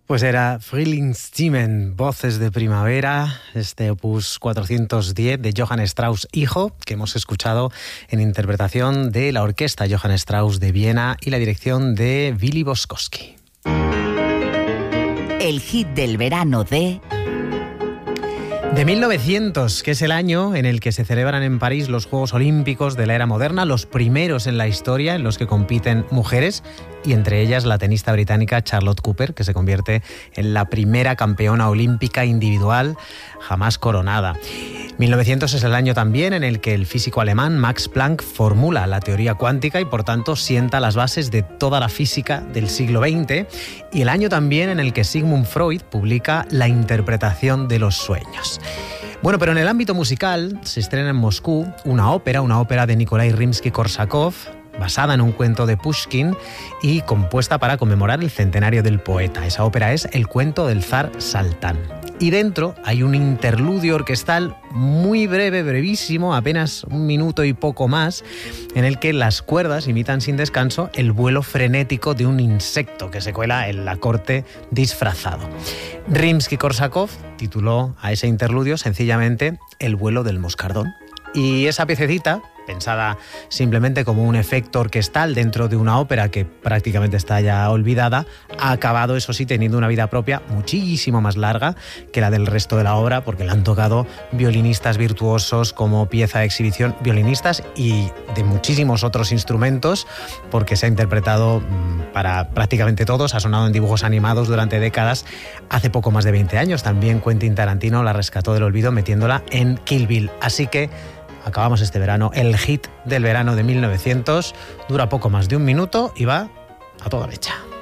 Pues era Frühlingsstimmen, Voces de Primavera, este opus 410 de Johann Strauss hijo, que hemos escuchado en interpretación de la orquesta Johann Strauss de Viena y la dirección de Willy Boskowski. El hit del verano de 1900, que es el año en el que se celebran en París los Juegos Olímpicos de la era moderna, los primeros en la historia en los que compiten mujeres, y entre ellas la tenista británica Charlotte Cooper, que se convierte en la primera campeona olímpica individual jamás coronada. 1900 es el año también en el que el físico alemán Max Planck formula la teoría cuántica y por tanto sienta las bases de toda la física del siglo XX, y el año también en el que Sigmund Freud publica La interpretación de los sueños. Bueno, pero en el ámbito musical se estrena en Moscú una ópera de Nikolai Rimsky-Korsakov, basada en un cuento de Pushkin y compuesta para conmemorar el centenario del poeta. Esa ópera es El cuento del zar Saltán. Y dentro hay un interludio orquestal muy breve, brevísimo, apenas un minuto y poco más, en el que las cuerdas imitan sin descanso el vuelo frenético de un insecto que se cuela en la corte disfrazado. Rimsky-Korsakov tituló a ese interludio sencillamente El vuelo del moscardón. Y esa piececita, pensada simplemente como un efecto orquestal dentro de una ópera que prácticamente está ya olvidada, ha acabado, eso sí, teniendo una vida propia muchísimo más larga que la del resto de la obra, porque la han tocado violinistas virtuosos como pieza de exhibición, violinistas y de muchísimos otros instrumentos, porque se ha interpretado para prácticamente todos, ha sonado en dibujos animados durante décadas. Hace poco más de 20 años también Quentin Tarantino la rescató del olvido metiéndola en Kill Bill. Así que acabamos este verano, el hit del verano de 1900, dura poco más de un minuto y va a toda leche.